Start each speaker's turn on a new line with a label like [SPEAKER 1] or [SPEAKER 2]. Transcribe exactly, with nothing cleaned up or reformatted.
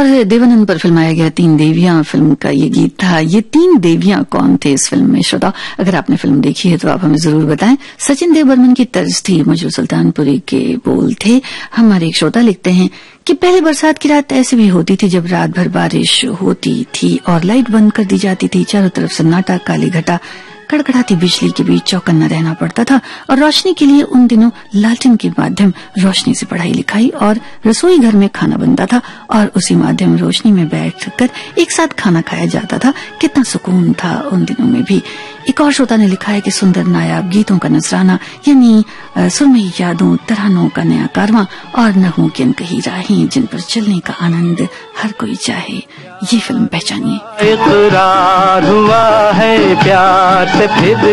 [SPEAKER 1] और देवानंद पर फिल्माया गया तीन देवियां फिल्म का ये गीत था। ये तीन देवियां कौन थे इस फिल्म में? श्रोता, अगर आपने फिल्म देखी है तो आप हमें जरूर बताएं। सचिन देव बर्मन की तर्ज थी, मजरू सुल्तानपुरी के बोल थे। हमारे एक श्रोता लिखते हैं कि पहले बरसात की रात ऐसी भी होती थी जब रात भर बारिश होती थी और लाइट बंद कर दी जाती थी। चारों तरफ सन्नाटा, काली घटा, कड़कड़ाती बिजली के बीच चौकन्ना रहना पड़ता था और रोशनी के लिए उन दिनों लालटेन के माध्यम रोशनी से पढ़ाई लिखाई और रसोई घर में खाना बनता था और उसी माध्यम रोशनी में बैठकर एक साथ खाना खाया जाता था। कितना सुकून था उन दिनों में भी। एक और श्रोता ने लिखा है कि सुंदर नायाब गीतों का नजराना, यानी सुरमई यादों, तरानों का नया कारवां और नगमों की अनकही राहें जिन पर चलने का आनंद हर कोई चाहे। ये फिल्म पहचानिए।
[SPEAKER 2] इकरार हुआ है प्यार से फिर